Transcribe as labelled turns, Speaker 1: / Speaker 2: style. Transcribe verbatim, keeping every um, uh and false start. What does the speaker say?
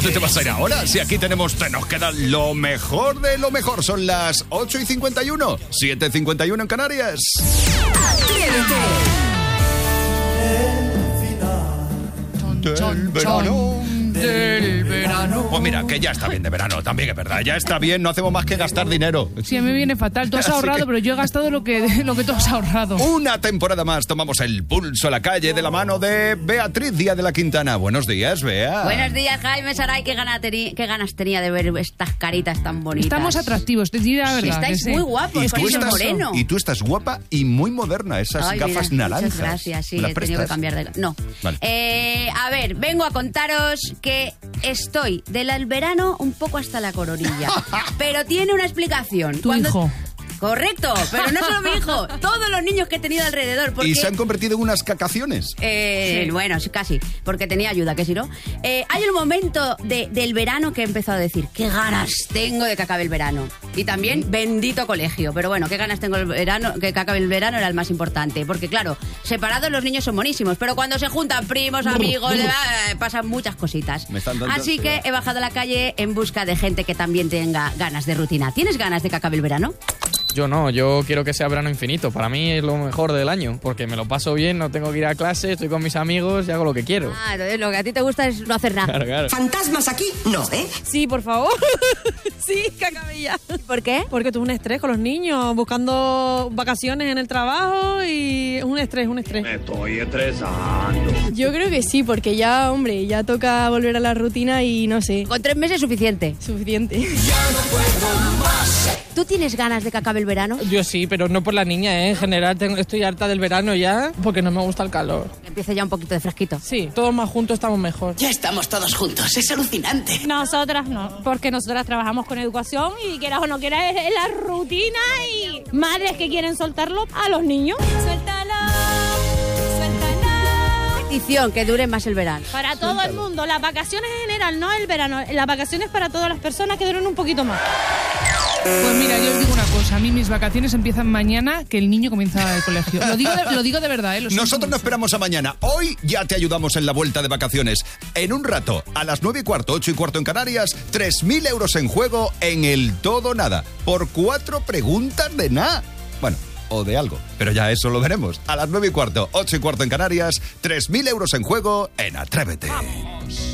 Speaker 1: dónde te vas a ir ahora? Si aquí tenemos, te nos queda lo mejor de lo mejor. Son las ocho y cincuenta y uno, siete y cincuenta y uno en Canarias. Del verano.
Speaker 2: Del verano.
Speaker 1: Pues mira, que ya está bien de verano, también es verdad. Ya está bien, no hacemos más que gastar dinero.
Speaker 2: Sí, a mí me viene fatal. Tú has
Speaker 1: Así
Speaker 2: ahorrado,
Speaker 1: que...
Speaker 2: pero yo he gastado lo que, lo que tú has ahorrado.
Speaker 1: Una temporada más tomamos el pulso a la calle de la mano de Beatriz Díaz de la Quintana. Buenos días, Bea.
Speaker 3: Buenos días, Jaime Saray. Qué, gana teni- qué ganas tenía de ver estas caritas tan bonitas.
Speaker 2: Estamos atractivos, te diré la verdad.
Speaker 3: Estáis
Speaker 2: que
Speaker 3: muy
Speaker 2: sí.
Speaker 3: guapos,
Speaker 1: Y
Speaker 3: con
Speaker 1: tú,
Speaker 3: ese
Speaker 1: estás,
Speaker 3: moreno.
Speaker 1: y tú estás guapa y muy moderna. Esas
Speaker 3: Ay,
Speaker 1: gafas
Speaker 3: mira,
Speaker 1: naranjas.
Speaker 3: Muchas gracias, sí,
Speaker 1: ¿Me las
Speaker 3: he tenido que
Speaker 1: prestas?
Speaker 3: cambiar de... No.
Speaker 1: Vale.
Speaker 3: Eh, a ver, vengo a contaros que estoy del verano un poco hasta la coronilla. Pero tiene una explicación.
Speaker 2: Tu hijo.
Speaker 3: Correcto, pero no solo mi hijo, todos los niños que he tenido alrededor. Porque...
Speaker 1: Y se han convertido en unas cacaciones.
Speaker 3: Eh,
Speaker 2: Sí.
Speaker 3: Bueno, sí, casi, porque tenía ayuda, que si no. Eh, hay un momento de- del verano que he empezado a decir, qué ganas tengo de que acabe el verano. Y también, bendito colegio. Pero bueno, qué ganas tengo el verano, que acabe el verano era el más importante. Porque claro, separados los niños son monísimos, pero cuando se juntan primos, amigos, eh, pasan muchas cositas.
Speaker 1: Me están dando
Speaker 3: Así que
Speaker 1: ansiedad.
Speaker 3: he bajado a la calle en busca de gente que también tenga ganas de rutina. ¿Tienes ganas de que acabe el verano?
Speaker 4: Yo no, yo quiero que sea verano infinito. Para mí es lo mejor del año, porque me lo paso bien, no tengo que ir a clase, estoy con mis amigos y hago lo que quiero.
Speaker 3: Ah, entonces lo que a ti te gusta es no hacer nada.
Speaker 4: Claro, claro.
Speaker 5: Fantasmas aquí, no, ¿eh?
Speaker 6: Sí, por favor. Sí, que acabe ya.
Speaker 3: ¿Por qué?
Speaker 6: Porque tú es un estrés con los niños, buscando vacaciones en el trabajo y es un estrés, un estrés.
Speaker 7: Me estoy estresando.
Speaker 8: Yo creo que sí, porque ya, hombre, ya toca volver a la rutina y no sé,
Speaker 3: Con tres meses es suficiente.
Speaker 8: suficiente.
Speaker 3: ¿Tú tienes ganas de que acabe el verano?
Speaker 4: Yo sí, pero no por la niña, ¿eh? En general tengo- estoy harta del verano ya, porque no me gusta el calor.
Speaker 3: Que empiece ya un poquito de fresquito.
Speaker 4: Sí, todos más juntos estamos mejor.
Speaker 5: Ya estamos todos juntos, es alucinante.
Speaker 9: Nosotras no, porque nosotras trabajamos con educación y quieras o no quieras es la rutina y madres que quieren soltarlo a los niños. Suéltalo, suéltalo.
Speaker 3: Petición, que dure más el verano.
Speaker 9: Para todo el mundo, las vacaciones en general, no el verano, las vacaciones para todas las personas que duren un poquito más.
Speaker 2: Pues mira, yo os digo una cosa. A mí mis vacaciones empiezan mañana, que el niño comienza el colegio. Lo digo de, lo digo de verdad, ¿eh? Lo siento
Speaker 1: Nosotros no
Speaker 2: mucho.
Speaker 1: esperamos a mañana. Hoy ya te ayudamos en la vuelta de vacaciones. En un rato, a las nueve y cuarto, ocho y cuarto en Canarias, tres mil euros en juego en el todo nada. Por cuatro preguntas de nada. Bueno, o de algo. Pero ya eso lo veremos. A las nueve y cuarto, ocho y cuarto en Canarias, tres mil euros en juego en Atrévete.